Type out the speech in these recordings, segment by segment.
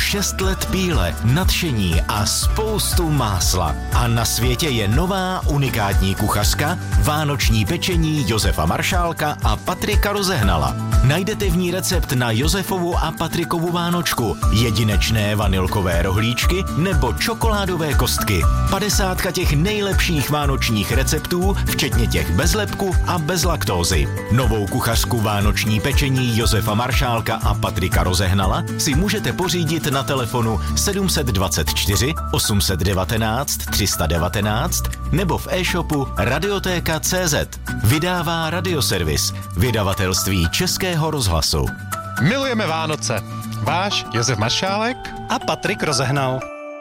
6 let píle, nadšení a spoustu másla. A na světě je nová unikátní kuchařka, vánoční pečení Josefa Maršálka a Patrika Rozehnala. Najdete v ní recept na Josefovu a Patrikovu vánočku, jedinečné vanilkové rohlíčky nebo čokoládové kostky. 50 těch nejlepších vánočních receptů, včetně těch bez lepku a bez laktózy. Novou kuchařku vánoční pečení Josefa Maršálka a Patrika Rozehnala si můžete pořídit na telefonu 724 819 319 nebo v e-shopu radiotéka.cz. Vydává Radioservis, vydavatelství Českého rozhlasu. Milujeme Vánoce. Váš Josef Maršálek a Patrik Rozehnal.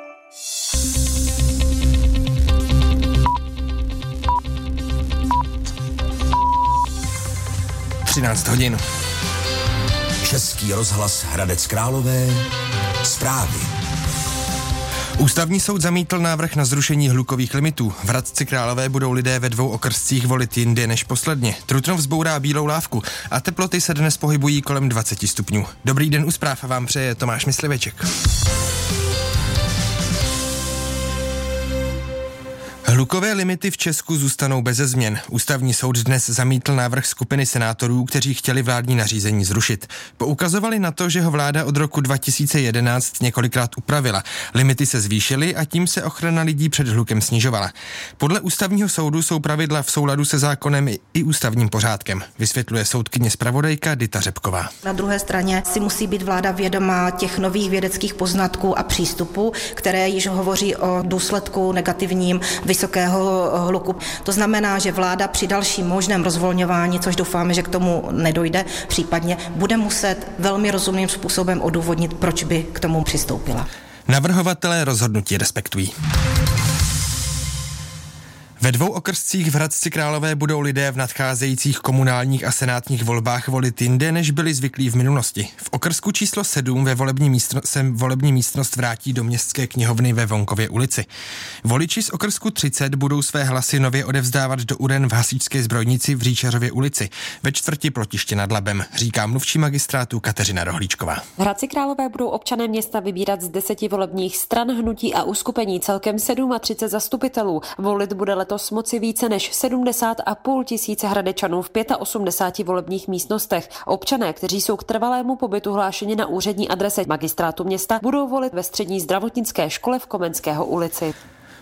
(13:00). Český rozhlas Hradec Králové. Zprávy. Ústavní soud zamítl návrh na zrušení hlukových limitů. V Hradci Králové budou lidé ve 2 okrscích volit jindy než posledně. Trutnov vzbourá bílou lávku a teploty se dnes pohybují kolem 20 stupňů. Dobrý den u zpráv vám přeje Tomáš Mysliveček. Hlukové limity v Česku zůstanou beze změn. Ústavní soud dnes zamítl návrh skupiny senátorů, kteří chtěli vládní nařízení zrušit. Poukazovali na to, že ho vláda od roku 2011 několikrát upravila. Limity se zvýšily a tím se ochrana lidí před hlukem snižovala. Podle ústavního soudu jsou pravidla v souladu se zákonem i ústavním pořádkem, vysvětluje soudkyně zpravodajka Dita Řepková. Na druhé straně si musí být vláda vědoma těch nových vědeckých poznatků a přístupů, které již hovoří o důsledku negativním vysokého hluku. To znamená, že vláda při dalším možném rozvolňování, což doufáme, že k tomu nedojde, případně bude muset velmi rozumným způsobem odůvodnit, proč by k tomu přistoupila. Navrhovatelé rozhodnutí respektují. Ve 2 okrscích v Hradci Králové budou lidé v nadcházejících komunálních a senátních volbách volit jinde, než byli zvyklí v minulosti. V okrsku číslo 7 se volební místnost vrátí do Městské knihovny ve Vonkově ulici. Voliči z okrsku 30 budou své hlasy nově odevzdávat do uren v hasičské zbrojnici v Říčařově ulici, ve čtvrti Pletiště nad Labem, říká mluvčí magistrátu Kateřina Rohlíčková. V Hradci Králové budou občané města vybírat z 10 volebních stran, hnutí a uskupení, celkem 37 zastupitelů. Volit bude letos moci více než 70,5 tisíce Hradečanů v 85 volebních místnostech. Občané, kteří jsou k trvalému pobytu hlášeni na úřední adrese magistrátu města, budou volit ve střední zdravotnické škole v Komenského ulici.